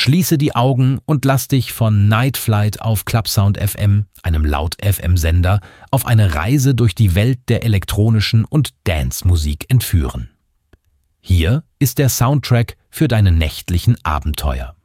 Schließe die Augen und lass dich von Night Flight auf Clubsound FM, einem Laut-FM-Sender, auf eine Reise durch die Welt der elektronischen und Dance-Musik entführen. Hier ist der Soundtrack für deine nächtlichen Abenteuer.